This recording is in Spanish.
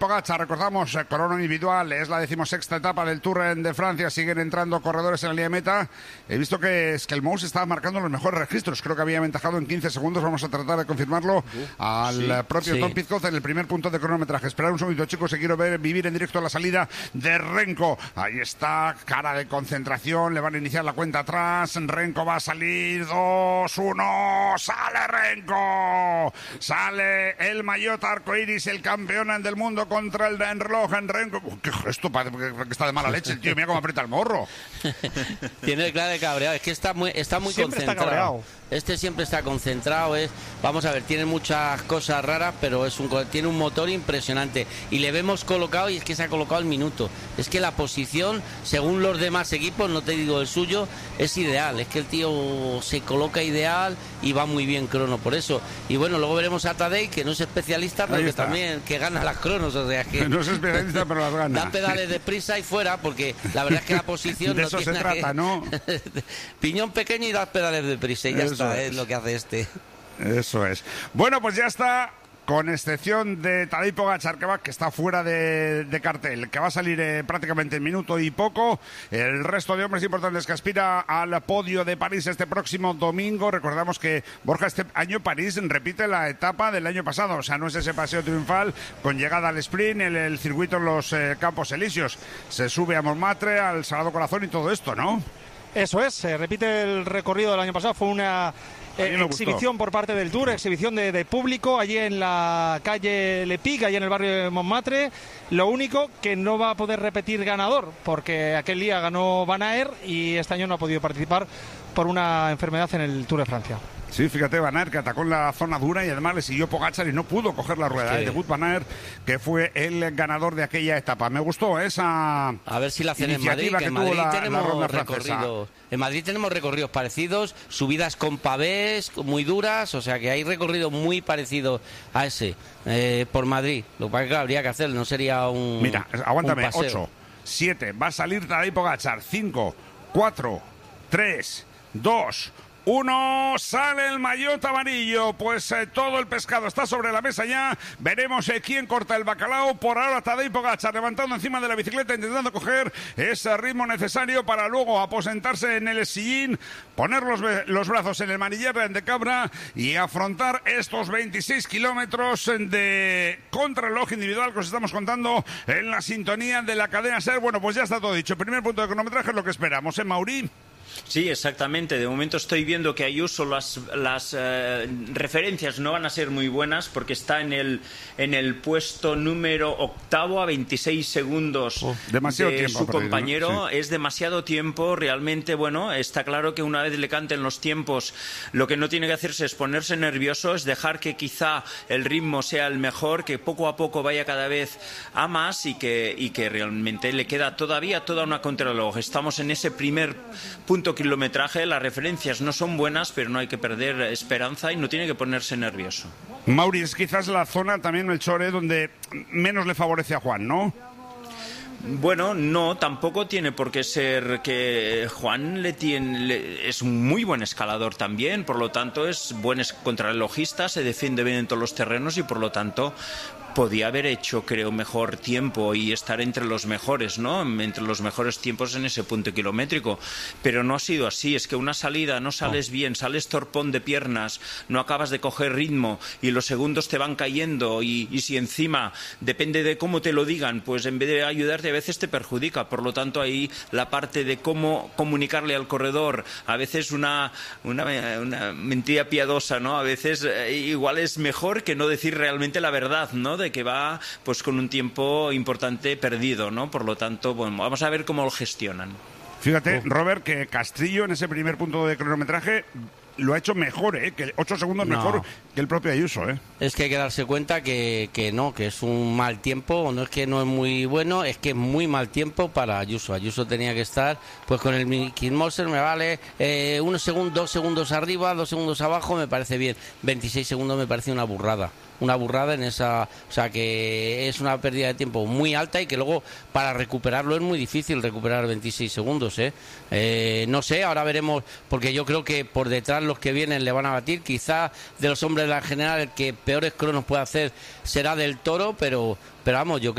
Pogačar, recordamos, corona individual, es la 16ª etapa del Tour de Francia, siguen entrando corredores en la línea de meta. He visto que Skelmous estaba marcando los mejores registros, creo que había aventajado en 15 segundos, vamos a tratar de confirmarlo al propio Tom Pidcock en el primer punto de cronometraje. Esperad un segundito, chicos, que quiero vivir en directo la salida de Renko. Ahí está, cara de concentración, le van a iniciar la cuenta atrás, Renko va a salir, 2-1, sale Renko, sale el maillot arcoiris, el campeón del mundo contra el reloj en Renko. ¡Qué gesto! Parece que está de mala leche el tío, mira cómo aprieta el morro. Tiene cara de cabreado, es que está muy concentrado. Este siempre está concentrado, vamos a ver, tiene muchas cosas raras, pero tiene un motor impresionante y le vemos colocado, y es que se ha colocado al minuto. Es que la posición, según los demás equipos, no te digo el suyo, es ideal. Es que el tío se coloca ideal y va muy bien crono, por eso. Y bueno, luego veremos a Tadej, que no es especialista, pero que también que gana las cronos, o sea que... No es especialista, pero las gana. Da pedales de prisa y fuera, porque la verdad es que la posición de no eso tiene se trata, ¿no? Piñón pequeño y das pedales de prisa y ya está. Es lo que hace este. Eso es. Bueno, pues ya está, con excepción de Tadej Pogačar, que está fuera de cartel, que va a salir prácticamente en minuto y poco. El resto de hombres importantes que aspira al podio de París este próximo domingo. Recordamos que, Borja, este año París repite la etapa del año pasado, o sea, no es ese paseo triunfal con llegada al sprint, el circuito en los Campos Elíseos. Se sube a Montmartre, al Sagrado Corazón y todo esto, ¿no? Eso es, se repite el recorrido del año pasado, fue una exhibición por parte del Tour, exhibición de público allí en la calle Le Pic, allí en el barrio de Montmartre. Lo único que no va a poder repetir ganador, porque aquel día ganó Van Aert y este año no ha podido participar por una enfermedad en el Tour de Francia. Sí, fíjate, Van Aert, que atacó en la zona dura y además le siguió Pogačar y no pudo coger la rueda. Sí. Debut Van Aert, que fue el ganador de aquella etapa. Me gustó esa a ver si la hacen en Madrid, que en Madrid tenemos recorridos. En Madrid tenemos recorridos parecidos, subidas con pavés muy duras, o sea que hay recorridos muy parecidos a ese por Madrid. Lo que pasa es que habría que hacerlo, no sería un... Mira, aguántame, 8, 7, va a salir Tadej Pogačar, 5, 4, 3, 2... 1, sale el maillot amarillo, pues todo el pescado está sobre la mesa ya, veremos quién corta el bacalao. Por ahora Tadej Pogačar levantando encima de la bicicleta, intentando coger ese ritmo necesario para luego aposentarse en el sillín, poner los brazos en el manillar de cabra y afrontar estos 26 kilómetros de contrarreloj individual que os estamos contando en la sintonía de la cadena SER. Bueno, pues ya está todo dicho, primer punto de cronometraje es lo que esperamos, Mauri. Sí, exactamente. De momento estoy viendo que Ayuso las referencias no van a ser muy buenas porque está en el puesto número 8 a 26 segundos de su compañero. ¿No? Sí. Es demasiado tiempo. Realmente, bueno, está claro que una vez le canten los tiempos, lo que no tiene que hacerse es ponerse nervioso, es dejar que quizá el ritmo sea el mejor, que poco a poco vaya cada vez a más y que realmente le queda todavía toda una contrarreloj. Estamos en ese primer punto kilometraje, las referencias no son buenas, pero no hay que perder esperanza y no tiene que ponerse nervioso. Mauri, es quizás la zona también el Chore donde menos le favorece a Juan, ¿no? Bueno, no, tampoco tiene por qué ser que Juan es un muy buen escalador también, por lo tanto es buen contrarrelojista, se defiende bien en todos los terrenos y por lo tanto podía haber hecho, creo, mejor tiempo y estar entre los mejores, ¿no? Entre los mejores tiempos en ese punto kilométrico. Pero no ha sido así. Es que una salida no sales bien, sales torpón de piernas, no acabas de coger ritmo y los segundos te van cayendo y si encima depende de cómo te lo digan, pues en vez de ayudarte a veces te perjudica. Por lo tanto, ahí la parte de cómo comunicarle al corredor, a veces una mentira piadosa, ¿no? A veces igual es mejor que no decir realmente la verdad, ¿no? De que va pues con un tiempo importante perdido, ¿no? Por lo tanto, bueno, vamos a ver cómo lo gestionan. Fíjate, Robert, que Castrillo en ese primer punto de cronometraje lo ha hecho mejor, que 8 segundos mejor que el propio Ayuso, Es que hay que darse cuenta que es un mal tiempo, no es que no es muy bueno, es que es muy mal tiempo para Ayuso. Ayuso tenía que estar pues con el Mickey Moser, me vale 1 segundo, 2 segundos arriba, 2 segundos abajo, me parece bien. 26 segundos me parece una burrada. una burrada en esa, o sea que es una pérdida de tiempo muy alta y que luego para recuperarlo es muy difícil recuperar 26 segundos, no sé, ahora veremos, porque yo creo que por detrás los que vienen le van a batir, quizás de los hombres de la general el que peores cronos puede hacer será Del Toro, pero vamos, yo creo